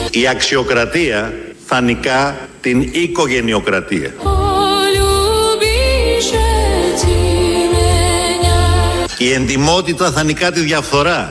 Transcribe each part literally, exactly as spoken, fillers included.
Η αξιοκρατία θα νικά την οικογενειοκρατία. Η εντιμότητα θα νικά τη διαφθορά.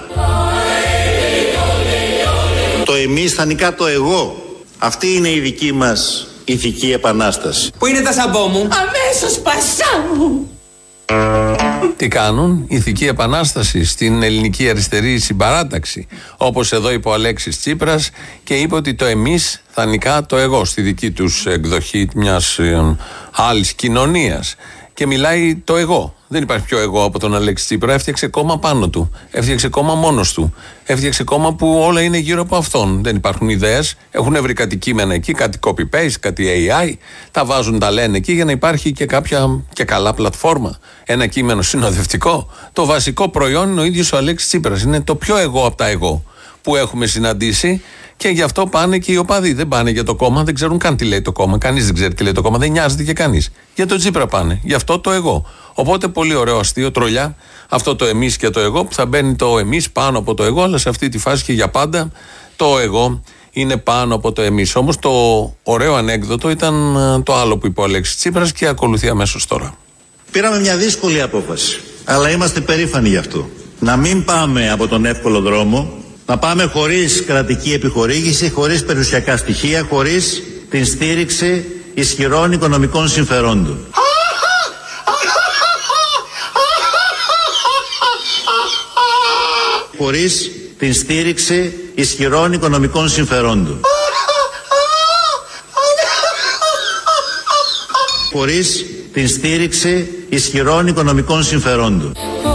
Το εμείς θα νικά το εγώ. Αυτή είναι η δική μας ηθική επανάσταση. Πού είναι τα σαμπό μου? Αμέσως πασά μου. Τι κάνουν? Ηθική επανάσταση στην ελληνική αριστερή συμπαράταξη. Όπως εδώ είπε ο Αλέξης Τσίπρας και είπε ότι το εμείς θα νικά το εγώ στη δική τους εκδοχή μιας ε, άλλης κοινωνίας. Και μιλάει το εγώ. Δεν υπάρχει πιο εγώ από τον Αλέξη Τσίπρα. Έφτιαξε κόμμα πάνω του. Έφτιαξε κόμμα μόνος του. Έφτιαξε κόμμα που όλα είναι γύρω από αυτόν. Δεν υπάρχουν ιδέες. Έχουν βρει κάτι κείμενα εκεί, κάτι copy-paste, κάτι έι άι. Τα βάζουν, τα λένε εκεί για να υπάρχει και κάποια και καλά πλατφόρμα. Ένα κείμενο συνοδευτικό. Το βασικό προϊόν είναι ο ίδιος ο Αλέξης Τσίπρας. Είναι το πιο εγώ από τα εγώ που έχουμε συναντήσει. Και γι' αυτό πάνε και οι οπαδοί. Δεν πάνε για το κόμμα, δεν ξέρουν καν τι λέει το κόμμα. Κανείς δεν ξέρει τι λέει το κόμμα, δεν νοιάζεται και κανείς. Για το Τσίπρα πάνε. Γι' αυτό το εγώ. Οπότε πολύ ωραίο αστείο, τρολιά, αυτό το εμείς και το εγώ, που θα μπαίνει το εμείς πάνω από το εγώ, αλλά σε αυτή τη φάση και για πάντα το εγώ είναι πάνω από το εμείς. Όμως το ωραίο ανέκδοτο ήταν το άλλο που είπε ο Αλέξης Τσίπρας και ακολουθεί αμέσως τώρα. Πήραμε μια δύσκολη απόφαση, αλλά είμαστε περήφανοι γι' αυτό. Να μην πάμε από τον εύκολο δρόμο, να πάμε χωρίς κρατική επιχορήγηση, χωρίς περιουσιακά στοιχεία, χωρίς την στήριξη ισχυρών οικονομικών συμφερόντων. Χωρίς την στήριξη ισχυρών οικονομικών συμφερόντων. Χωρίς την στήριξη ισχυρών οικονομικών συμφερόντων.